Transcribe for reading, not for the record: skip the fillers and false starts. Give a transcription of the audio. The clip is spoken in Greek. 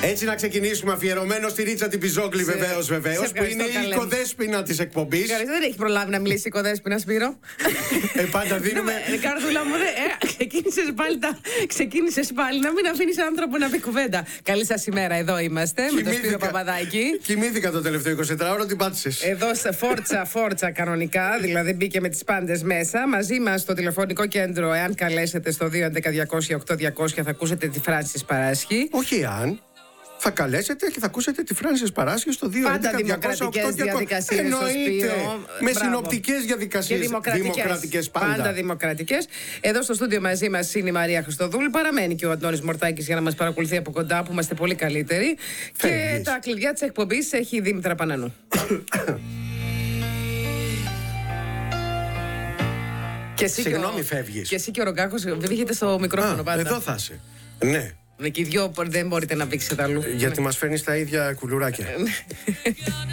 Έτσι να ξεκινήσουμε, αφιερωμένο στη Ρίτσα την Πιζόγλη, βεβαίως, που είναι η οικοδέσποινα της εκπομπής. Δεν έχει προλάβει να μιλήσει η οικοδέσποινα, Σπύρο. Πάντα δίνουμε. Καρδούλα μου, ξεκίνησες πάλι να μην αφήνεις άνθρωπο να πει κουβέντα. Καλή σας ημέρα, εδώ είμαστε με τον Σπύρο Παπαδάκη. Κοιμήθηκα το τελευταίο 24ωρο, την πάτησες. Εδώ σε φόρτσα κανονικά, δηλαδή μπήκε με τις πάντες μέσα. Μαζί μας στο τηλεφωνικό κέντρο, εάν καλέσετε στο 211-200-8200, θα ακούσετε τη Φράνσις Παράσχη. Όχι αν. Θα καλέσετε και θα ακούσετε τη Φράνσις Παράσχη στο 211-200-8200. Πάντα δημοκρατικές διαδικασίες. Εννοείται. Με συνοπτικές διαδικασίες. Δημοκρατικές πάντα. Πάντα δημοκρατικές. Εδώ στο στούντιο μαζί μας είναι η Μαρία Χριστοδούλη. Παραμένει και ο Αντώνης Μορτάκης για να μας παρακολουθεί από κοντά, που είμαστε πολύ καλύτεροι. Και τα κλειδιά της εκπομπής έχει η Δήμητρα Πανανού. Συγγνώμη, φεύγεις. Και εσύ και ο Ρογκάκος βρίσκεται στο μικρόφωνο πάντα. Εδώ θα είσαι. Ναι. Και οι δυο δεν μπορείτε να πήξετε αλλού. Γιατί μας φέρνεις τα ίδια κουλουράκια.